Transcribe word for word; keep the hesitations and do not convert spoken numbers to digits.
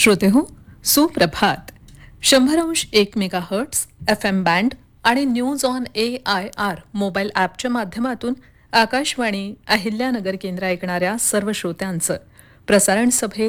श्रोते हो, सुप्रभात. शंभर अंश एक mega hertz F M band आणि news on A I R mobile ॲपच्या माध्यमातून आकाशवाणी अहिल्यानगर केंद्र ऐकणाऱ्या सर्व श्रोत्यांचं प्रसारण सभेत